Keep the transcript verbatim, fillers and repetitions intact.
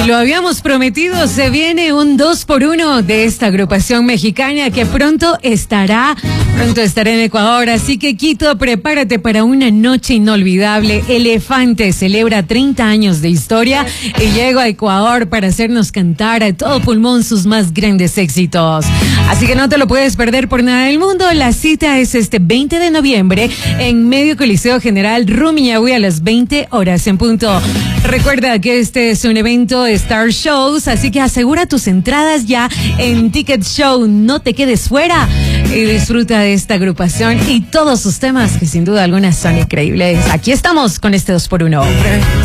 Y lo habíamos prometido, se viene un dos por uno de esta agrupación mexicana que pronto estará, pronto estará en Ecuador. Así que Quito, prepárate para una noche inolvidable. Elefante celebra treinta años de historia y llega a Ecuador para hacernos cantar a todo pulmón sus más grandes éxitos. Así que no te lo puedes perder por nada del mundo. La cita es este veinte de noviembre en Medio Coliseo General Rumiñahui a las veinte horas en punto. Recuerda que este es un evento de Star Shows, así que asegura tus entradas ya en Ticket Show. No te quedes fuera y disfruta de esta agrupación y todos sus temas que sin duda alguna son increíbles. Aquí estamos con este dos por uno.